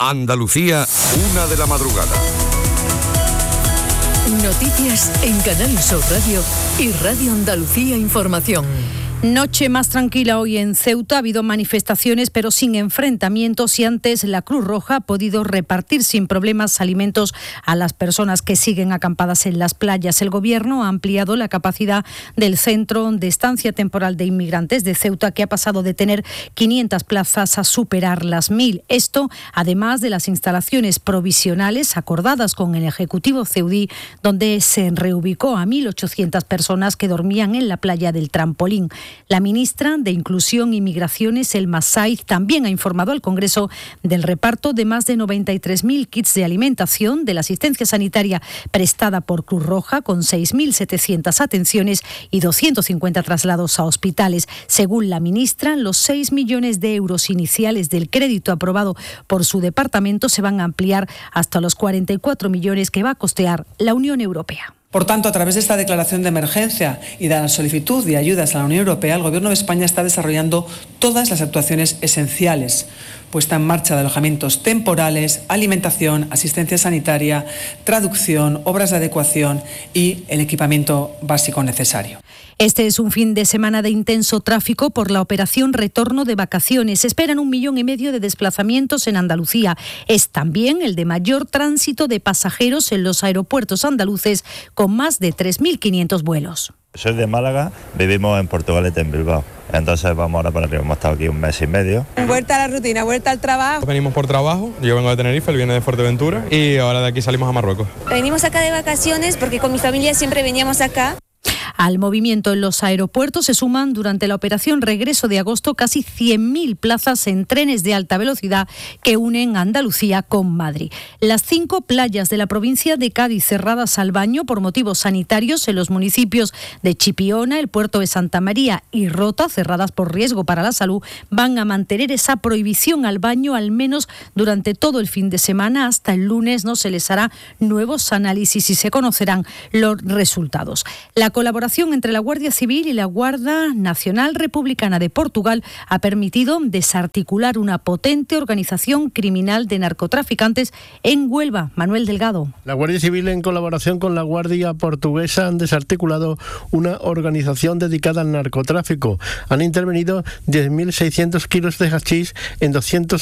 Andalucía, 1:00 a.m. Noticias en Canal Sur Radio y Radio Andalucía Información. Noche más tranquila hoy en Ceuta. Ha habido manifestaciones pero sin enfrentamientos y antes la Cruz Roja ha podido repartir sin problemas alimentos a las personas que siguen acampadas en las playas. El Gobierno ha ampliado la capacidad del Centro de Estancia Temporal de Inmigrantes de Ceuta, que ha pasado de tener 500 plazas a superar las 1.000. Esto además de las instalaciones provisionales acordadas con el Ejecutivo ceudí, donde se reubicó a 1.800 personas que dormían en la playa del Trampolín. La ministra de Inclusión y Migraciones, Elma Saiz, también ha informado al Congreso del reparto de más de 93.000 kits de alimentación de la asistencia sanitaria prestada por Cruz Roja, con 6.700 atenciones y 250 traslados a hospitales. Según la ministra, los 6 millones de euros iniciales del crédito aprobado por su departamento se van a ampliar hasta los 44 millones que va a costear la Unión Europea. Por tanto, a través de esta declaración de emergencia y de la solicitud de ayudas a la Unión Europea, el Gobierno de España está desarrollando todas las actuaciones esenciales: puesta en marcha de alojamientos temporales, alimentación, asistencia sanitaria, traducción, obras de adecuación y el equipamiento básico necesario. Este es un fin de semana de intenso tráfico por la operación Retorno de Vacaciones. Se esperan 1,5 millones de desplazamientos en Andalucía. Es también el de mayor tránsito de pasajeros en los aeropuertos andaluces, con más de 3.500 vuelos. Soy de Málaga, vivimos en Portugalete, en Bilbao. Entonces vamos ahora para arriba, hemos estado aquí 1 mes y medio. Vuelta a la rutina, vuelta al trabajo. Venimos por trabajo, yo vengo de Tenerife, él viene de Fuerteventura y ahora de aquí salimos a Marruecos. Venimos acá de vacaciones porque con mi familia siempre veníamos acá. Al movimiento en los aeropuertos se suman durante la operación Regreso de agosto casi 100.000 plazas en trenes de alta velocidad que unen Andalucía con Madrid. Las 5 playas de la provincia de Cádiz cerradas al baño por motivos sanitarios en los municipios de Chipiona, el puerto de Santa María y Rota, cerradas por riesgo para la salud, van a mantener esa prohibición al baño al menos durante todo el fin de semana. Hasta el lunes no se les hará nuevos análisis y se conocerán los resultados. La colaboración entre la Guardia Civil y la Guardia Nacional Republicana de Portugal ha permitido desarticular una potente organización criminal de narcotraficantes en Huelva. Manuel Delgado. La Guardia Civil, en colaboración con la Guardia Portuguesa, han desarticulado una organización dedicada al narcotráfico. Han intervenido 10.600 kilos de hachís en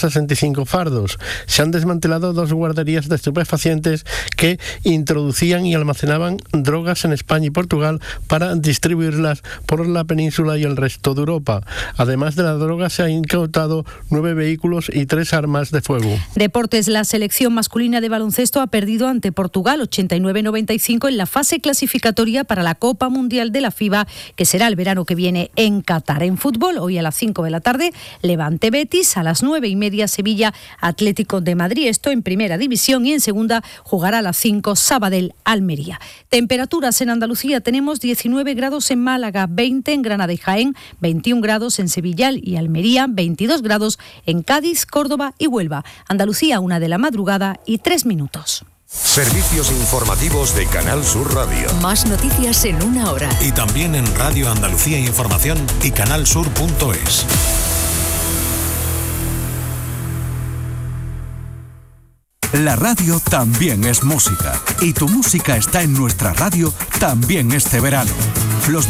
265 fardos. Se han desmantelado 2 guarderías de estupefacientes que introducían y almacenaban drogas en España y Portugal para distribuirlas por la península y el resto de Europa. Además de la droga, se han incautado 9 vehículos y 3 armas de fuego. Deportes. La selección masculina de baloncesto ha perdido ante Portugal 89-95 en la fase clasificatoria para la Copa Mundial de la FIBA, que será el verano que viene en Qatar. En fútbol, hoy a las 5 de la tarde, Levante Betis, a las 9:30 Sevilla Atlético de Madrid. Esto en primera división, y en segunda jugará a las 5 Sabadell Almería. Temperaturas en Andalucía: tenemos 19 grados en Málaga, 20 en Granada y Jaén, 21 grados en Sevilla y Almería, 22 grados en Cádiz, Córdoba y Huelva. Andalucía, 1:03 Servicios informativos de Canal Sur Radio. Más noticias en 1 hora. Y también en Radio Andalucía Información y canalsur.es. La radio también es música, y tu música está en nuestra radio también este verano. Los